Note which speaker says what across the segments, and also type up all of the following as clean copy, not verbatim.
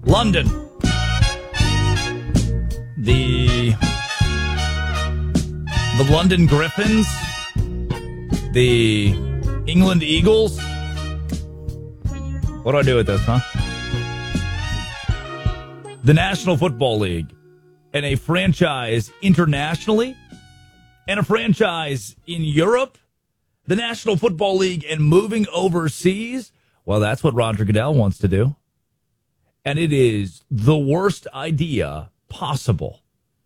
Speaker 1: London. The London Griffins. The England Eagles. What do I do with this, huh? The National Football League and a franchise internationally and a franchise in Europe. The National Football League and moving overseas. Well, that's what Roger Goodell wants to do. And it is the worst idea possible.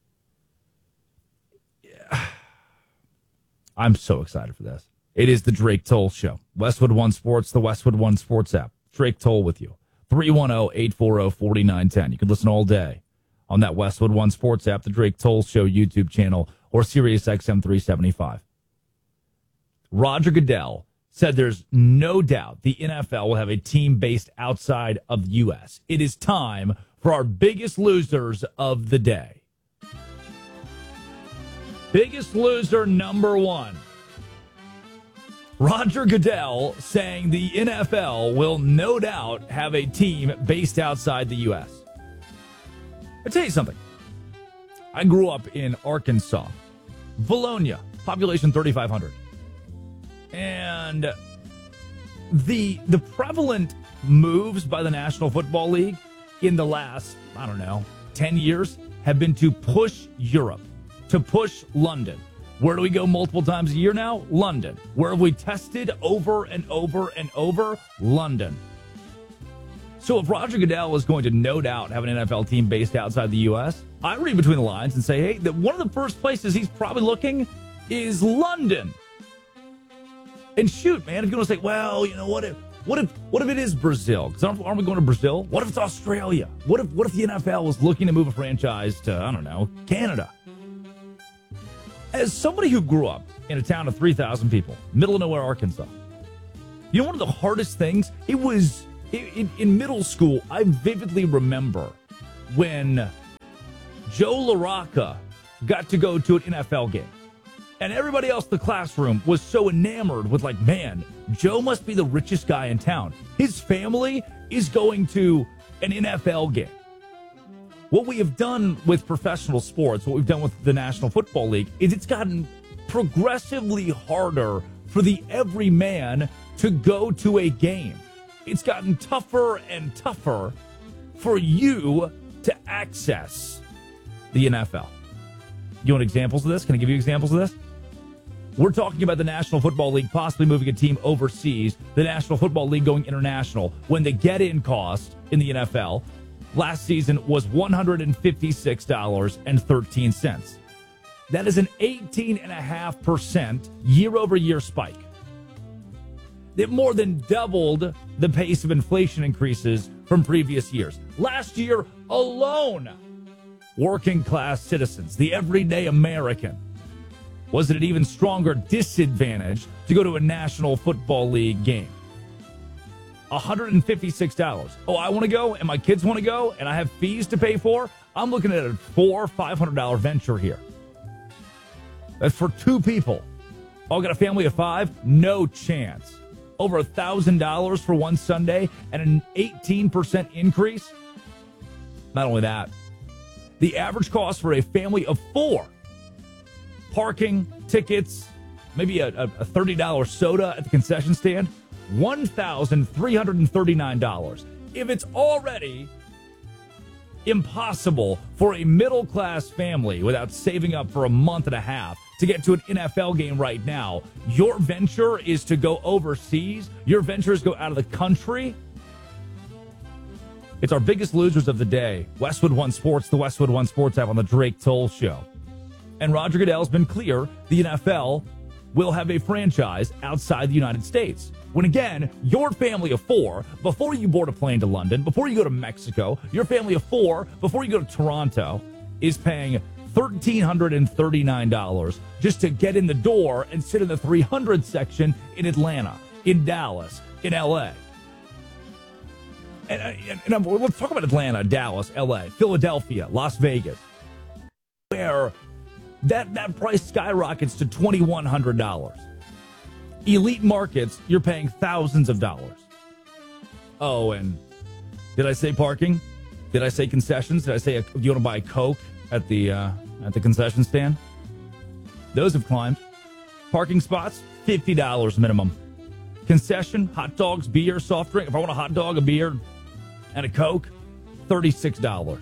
Speaker 1: I'm so excited for this. It is the Drake Toll Show. Westwood One Sports, the Westwood One Sports app. Drake Toll with you. 310-840-4910. You can listen all day on that Westwood One Sports app, the Drake Toll Show YouTube channel, or Sirius XM 375. Roger Goodell said there's no doubt the NFL will have a team based outside of the U.S. It is time for our biggest losers of the day. Biggest loser number one. Roger Goodell saying the NFL will no doubt have a team based outside the U.S. I'll tell you something. I grew up in Arkansas. Valonia, population 3,500. And the prevalent moves by the National Football League in the last, 10 years have been to push Europe, to push London. Where do we go multiple times a year now? London. Where have we tested over and over and over? London. So if Roger Goodell is going to no doubt have an NFL team based outside the U.S., I read between the lines and say, hey, that one of the first places he's probably looking is London. And shoot, man, if you're going to say, well, you know, what if it is Brazil? Because aren't we going to Brazil? What if it's Australia? What if the NFL was looking to move a franchise to, Canada? As somebody who grew up in a town of 3,000 people, middle of nowhere, Arkansas, you know, one of the hardest things, it was in middle school, I vividly remember when Joe LaRocca got to go to an NFL game. And everybody else in the classroom was so enamored with man, Joe must be the richest guy in town. His family is going to an NFL game. What we have done with professional sports, what we've done with the National Football League, is it's gotten progressively harder for the everyman to go to a game. It's gotten tougher and tougher for you to access the NFL. You want examples of this? Can I give you examples of this? We're talking about the National Football League possibly moving a team overseas, the National Football League going international, when the get-in cost in the NFL last season was $156.13. That is an 18.5% year-over-year spike. It more than doubled the pace of inflation increases from previous years. Last year alone, working-class citizens, the everyday American, was at an even stronger disadvantage to go to a National Football League game. $156. Oh, I want to go, and my kids want to go, and I have fees to pay for? I'm looking at a $500 venture here. That's for two people. Oh, I got a family of five? No chance. Over $1,000 for one Sunday and an 18% increase? Not only that, the average cost for a family of four, parking, tickets, maybe a $30 soda at the concession stand, $1,339. If it's already impossible for a middle-class family without saving up for a month and a half to get to an NFL game right now, your venture is to go overseas, your venture is to go out of the country. It's our biggest losers of the day. Westwood One Sports, the Westwood One Sports app on the Drake Toll Show. And Roger Goodell's been clear, the NFL will have a franchise outside the United States. When again, your family of four, before you board a plane to London, before you go to Mexico, your family of four, before you go to Toronto, is paying $1,339 just to get in the door and sit in the 300 section in Atlanta, in Dallas, in L.A. And let's talk about Atlanta, Dallas, L.A., Philadelphia, Las Vegas, where that price skyrockets to $2,100. Elite markets, you're paying thousands of dollars. Oh, and did I say parking? Did I say concessions? Did I say you want to buy a Coke at the concession stand? Those have climbed. Parking spots, $50 minimum. Concession, hot dogs, beer, soft drink. If I want a hot dog, a beer, and a Coke, $36.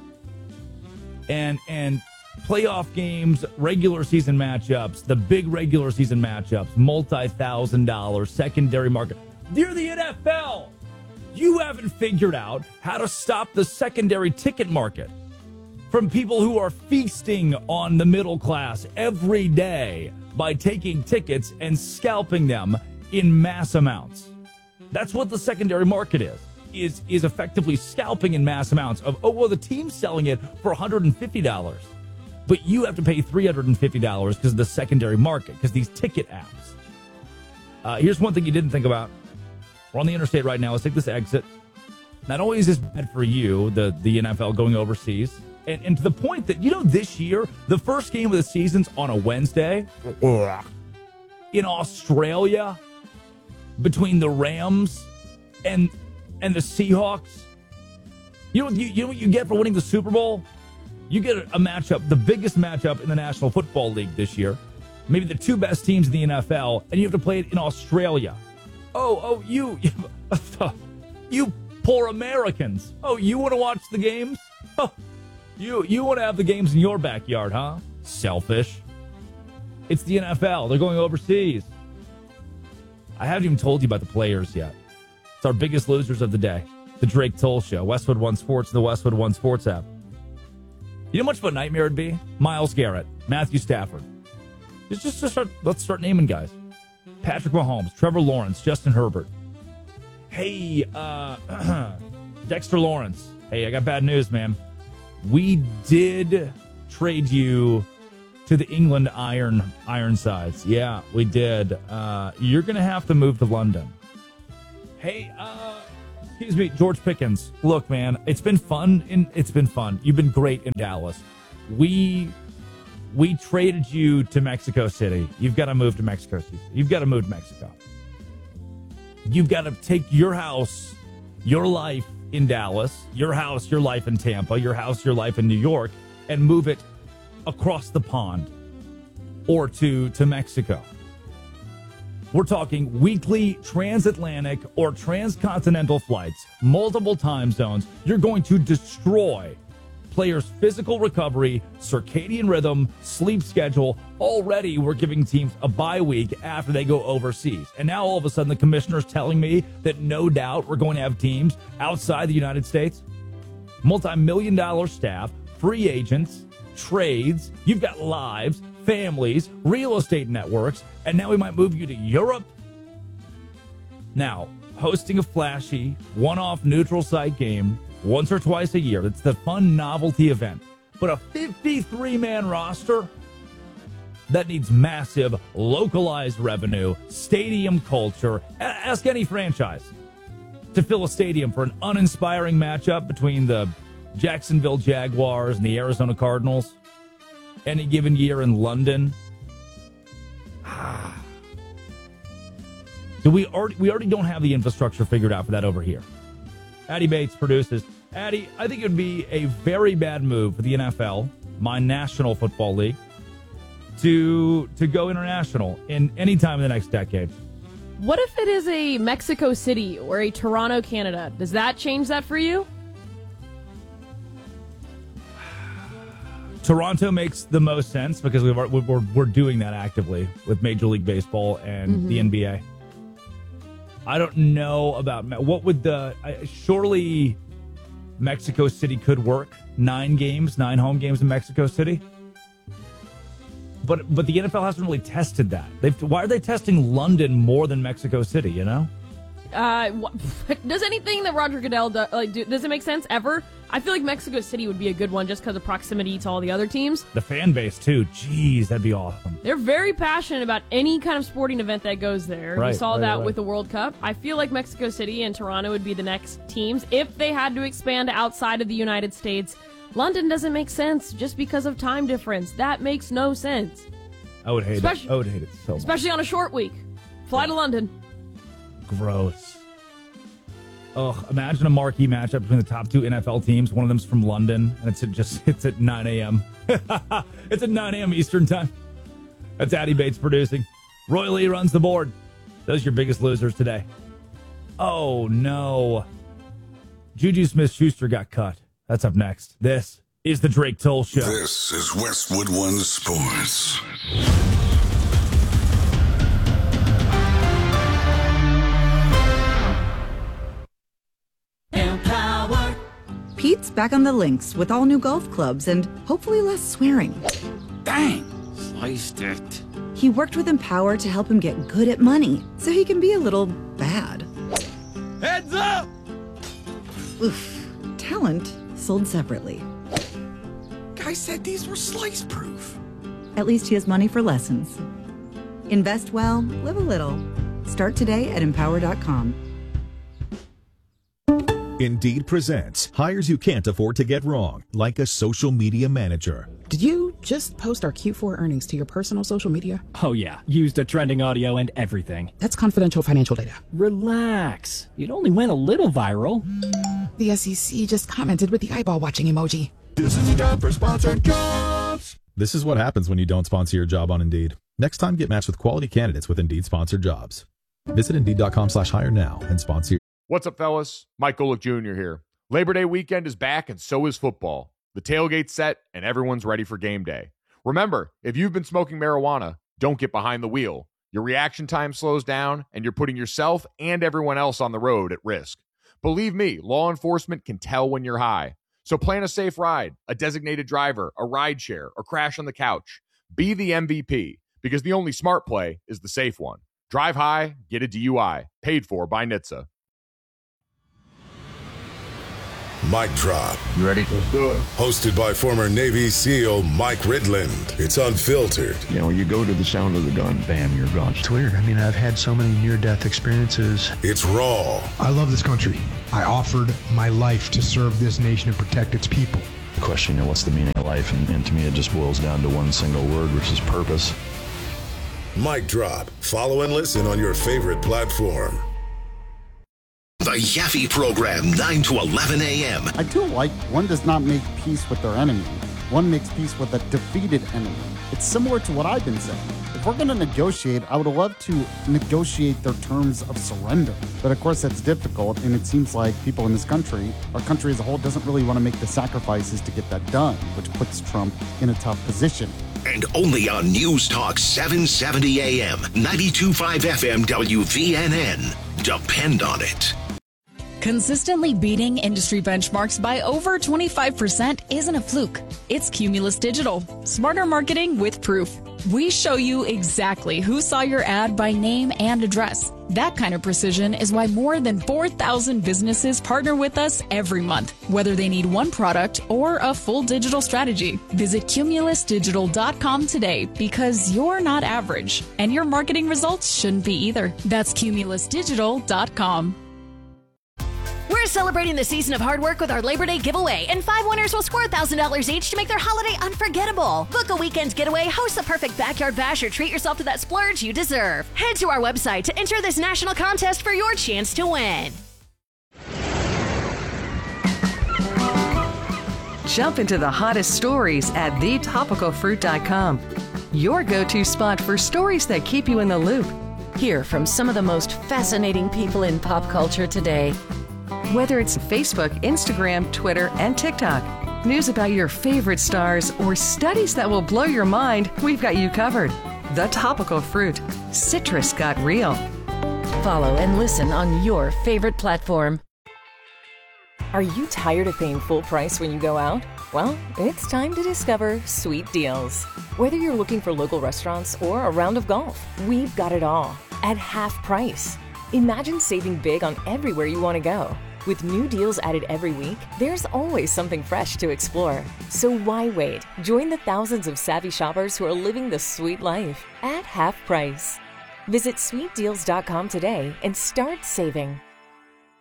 Speaker 1: And playoff games, regular season matchups, the big regular season matchups, multi-$1,000 secondary market. You're the NFL. You haven't figured out how to stop the secondary ticket market from people who are feasting on the middle class every day by taking tickets and scalping them in mass amounts. That's what the secondary market is effectively scalping in mass amounts of, the team's selling it for $150. But you have to pay $350 because of the secondary market, because these ticket apps. Here's one thing you didn't think about. We're on the interstate right now. Let's take this exit. Not only is this bad for you, the NFL going overseas, and to the point that, this year, the first game of the season's on a Wednesday in Australia between the Rams and the Seahawks. You know what you get for winning the Super Bowl? You get a matchup, the biggest matchup in the National Football League this year. Maybe the two best teams in the NFL, and you have to play it in Australia. You poor Americans. You want to watch the games? You want to have the games in your backyard, huh? Selfish. It's the NFL. They're going overseas. I haven't even told you about the players yet. It's our biggest losers of the day. The Drake Toll Show, Westwood One Sports, the Westwood One Sports app. You know how much of a nightmare it'd be? Myles Garrett, Matthew Stafford. Let's start naming guys. Patrick Mahomes, Trevor Lawrence, Justin Herbert. Hey, Dexter Lawrence. Hey, I got bad news, man. We did trade you to the England Ironsides. Yeah, we did. You're going to have to move to London. Hey, excuse me, George Pickens. Look, man, it's been fun. You've been great in Dallas. We traded you to Mexico City. You've got to move to Mexico City. You've got to move to Mexico. You've got to take your house, your life in Dallas, your house, your life in Tampa, your house, your life in New York, and move it across the pond or to Mexico. We're talking weekly transatlantic or transcontinental flights, multiple time zones. You're going to destroy players' physical recovery, circadian rhythm, sleep schedule. Already, we're giving teams a bye week after they go overseas. And now, all of a sudden, the commissioner's telling me that no doubt we're going to have teams outside the United States. Multi-million-dollar staff, free agents, trades. You've got lives, families, real estate networks, and now we might move you to Europe. Now, hosting a flashy, one-off neutral site game once or twice a year. It's the fun novelty event. But a 53-man roster that needs massive localized revenue, stadium culture. Ask any franchise to fill a stadium for an uninspiring matchup between the Jacksonville Jaguars and the Arizona Cardinals any given year in London. We already don't have the infrastructure figured out for that over here. Addy Bates produces. Addy, I think it would be a very bad move for the NFL, my National Football League, to go international in any time in the next decade.
Speaker 2: What if it is a Mexico City or a Toronto, Canada? Does that change that for you?
Speaker 1: Toronto makes the most sense because we're doing that actively with Major League Baseball and the NBA. I don't know about what would surely Mexico City could work. 9 home games in Mexico City. But the NFL hasn't really tested that. Why are they testing London more than Mexico City, you know?
Speaker 2: Does anything that Roger Goodell does it make sense ever? I feel like Mexico City would be a good one just because of proximity to all the other teams.
Speaker 1: The fan base, too. Jeez, that'd be awesome.
Speaker 2: They're very passionate about any kind of sporting event that goes there.
Speaker 1: Right,
Speaker 2: we saw that with the World Cup. I feel like Mexico City and Toronto would be the next teams if they had to expand outside of the United States. London doesn't make sense just because of time difference. That makes no sense.
Speaker 1: I would hate it. I would hate it so much.
Speaker 2: Especially on a short week. Fly to London.
Speaker 1: Gross. Imagine a marquee matchup between the top two NFL teams. One of them's from London, and it's at 9 a.m. It's at 9 a.m. Eastern time. That's Addy Bates producing. Roy Lee runs the board. Those are your biggest losers today. Oh, no. Juju Smith-Schuster got cut. That's up next. This is the Drake Toll Show.
Speaker 3: This is Westwood One Sports.
Speaker 4: Empower.
Speaker 5: Pete's back on the links with all new golf clubs and hopefully less swearing.
Speaker 4: Dang, sliced it.
Speaker 5: He worked with Empower to help him get good at money so he can be a little bad.
Speaker 4: Heads up!
Speaker 5: Oof. Talent sold separately.
Speaker 4: Guy said these were slice proof.
Speaker 5: At least he has money for lessons. Invest well, live a little. Start today at empower.com.
Speaker 6: Indeed presents hires you can't afford to get wrong, like a social media manager.
Speaker 7: Did you just post our Q4 earnings to your personal social media?
Speaker 8: Oh yeah, used the trending audio and everything.
Speaker 7: That's confidential financial data.
Speaker 8: Relax. It only went a little viral.
Speaker 7: The SEC just commented with the eyeball watching emoji.
Speaker 3: This is the job for sponsored jobs.
Speaker 6: This is what happens when you don't sponsor your job on Indeed. Next time, get matched with quality candidates with Indeed sponsored jobs. Visit Indeed.com/hire now and sponsor.
Speaker 9: What's up, fellas? Mike Golick Jr. here. Labor Day weekend is back, and so is football. The tailgate's set, and everyone's ready for game day. Remember, if you've been smoking marijuana, don't get behind the wheel. Your reaction time slows down, and you're putting yourself and everyone else on the road at risk. Believe me, law enforcement can tell when you're high. So plan a safe ride, a designated driver, a ride share, or crash on the couch. Be the MVP, because the only smart play is the safe one. Drive high, get a DUI. Paid for by NHTSA.
Speaker 3: Mic Drop.
Speaker 10: You ready?
Speaker 3: Let's do it. Hosted by former Navy SEAL Mike Ridland. It's unfiltered.
Speaker 10: You know, you go to the sound of the gun, bam, you're gone.
Speaker 11: It's weird. I mean, I've had so many near-death experiences.
Speaker 3: It's raw.
Speaker 12: I love this country. I offered my life to serve this nation and protect its people.
Speaker 10: The question, you know, what's the meaning of life? And to me, it just boils down to one single word, which is purpose.
Speaker 3: Mic Drop. Follow and listen on your favorite platform.
Speaker 13: The Yaffe Program, 9 to 11 a.m.
Speaker 14: I do like one does not make peace with their enemy. One makes peace with a defeated enemy. It's similar to what I've been saying. If we're going to negotiate, I would love to negotiate their terms of surrender. But of course, that's difficult, and it seems like people in this country, our country as a whole, doesn't really want to make the sacrifices to get that done, which puts Trump in a tough position.
Speaker 13: And only on News Talk 770 AM, 92.5 FM WVNN. Depend on it.
Speaker 15: Consistently beating industry benchmarks by over 25% isn't a fluke. It's Cumulus Digital. Smarter marketing with proof. We show you exactly who saw your ad by name and address. That kind of precision is why more than 4,000 businesses partner with us every month, whether they need one product or a full digital strategy. Visit cumulusdigital.com today because you're not average, and your marketing results shouldn't be either. That's cumulusdigital.com.
Speaker 16: We're celebrating the season of hard work with our Labor Day giveaway, and 5 winners will score $1,000 each to make their holiday unforgettable. Book a weekend getaway, host the perfect backyard bash, or treat yourself to that splurge you deserve. Head to our website to enter this national contest for your chance to win.
Speaker 17: Jump into the hottest stories at thetopicalfruit.com. Your go-to spot for stories that keep you in the loop.
Speaker 18: Hear from some of the most fascinating people in pop culture today.
Speaker 17: Whether it's Facebook, Instagram, Twitter, and TikTok, news about your favorite stars, or studies that will blow your mind, we've got you covered. The Topical Fruit. Citrus got real.
Speaker 18: Follow and listen on your favorite platform.
Speaker 19: Are you tired of paying full price when you go out? Well, it's time to discover Sweet Deals. Whether you're looking for local restaurants or a round of golf, we've got it all at half price. Imagine saving big on everywhere you want to go. With new deals added every week, there's always something fresh to explore. So why wait? Join the thousands of savvy shoppers who are living the sweet life at half price. Visit sweetdeals.com today and start saving.